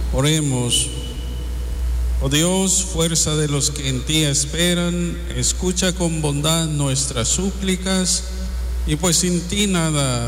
Oremos. Oh Dios, fuerza de los que en ti esperan, escucha con bondad nuestras súplicas, y pues sin ti nada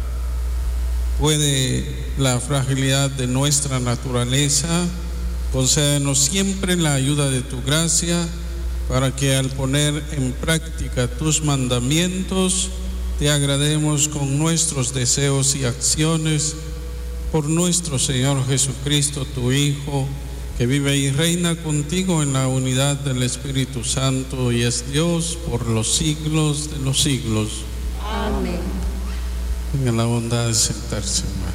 puede la fragilidad de nuestra naturaleza. Concédenos siempre la ayuda de tu gracia, para que al poner en práctica tus mandamientos, te agrademos con nuestros deseos y acciones, por nuestro Señor Jesucristo, tu Hijo, que vive y reina contigo en la unidad del Espíritu Santo y es Dios por los siglos de los siglos. Amén. Tengan la bondad de sentarse, hermano.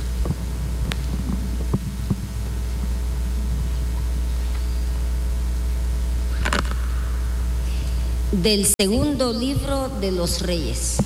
Del segundo libro de los Reyes.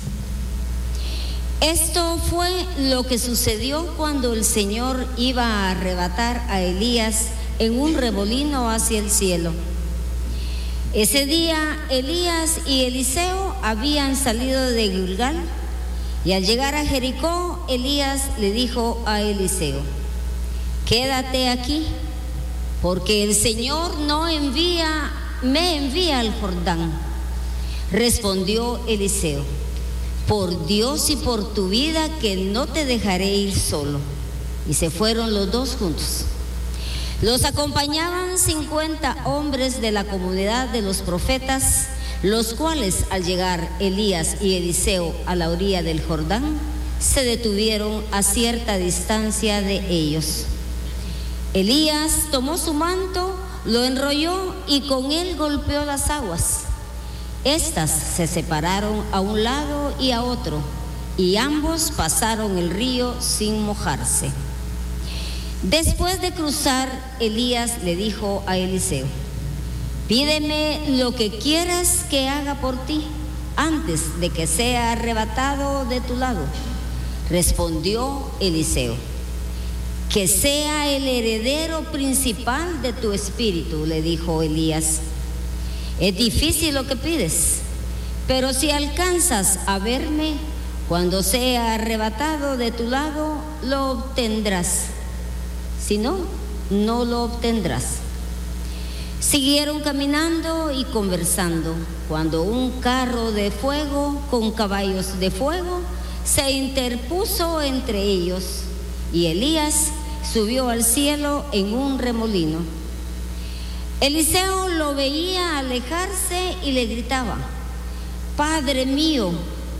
Esto fue lo que sucedió cuando el Señor iba a arrebatar a Elías en un remolino hacia el cielo. Ese día Elías y Eliseo habían salido de Gilgal, y al llegar a Jericó, Elías le dijo a Eliseo: quédate aquí, porque el Señor me envía al Jordán. Respondió Eliseo: por Dios y por tu vida que no te dejaré ir solo. Y se fueron los dos juntos. Los acompañaban 50 hombres de la comunidad de los profetas, los cuales al llegar Elías y Eliseo a la orilla del Jordán, se detuvieron a cierta distancia de ellos. Elías tomó su manto, lo enrolló y con él golpeó las aguas. Estas se separaron a un lado y a otro, y ambos pasaron el río sin mojarse. Después de cruzar, Elías le dijo a Eliseo: pídeme lo que quieras que haga por ti antes de que sea arrebatado de tu lado. Respondió Eliseo: que sea el heredero principal de tu espíritu, le dijo Elías. Es difícil lo que pides, pero si alcanzas a verme cuando sea arrebatado de tu lado, lo obtendrás. Si no, no lo obtendrás. Siguieron caminando y conversando, cuando un carro de fuego con caballos de fuego se interpuso entre ellos, y Elías subió al cielo en un remolino. Eliseo lo veía alejarse y le gritaba: Padre mío,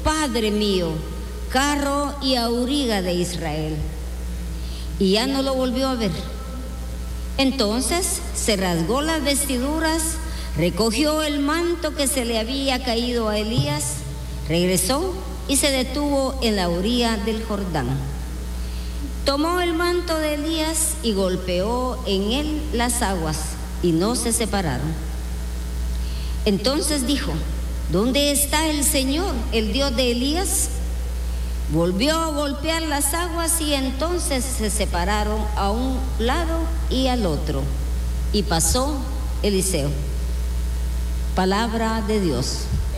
carro y auriga de Israel. Y ya no lo volvió a ver. Entonces se rasgó las vestiduras, recogió el manto que se le había caído a Elías, regresó y se detuvo en la orilla del Jordán. Tomó el manto de Elías y golpeó en él las aguas, y no se separaron. Entonces dijo: ¿dónde está el Señor, el Dios de Elías? Volvió a golpear las aguas, y entonces se separaron a un lado y al otro, y pasó Eliseo. Palabra de Dios.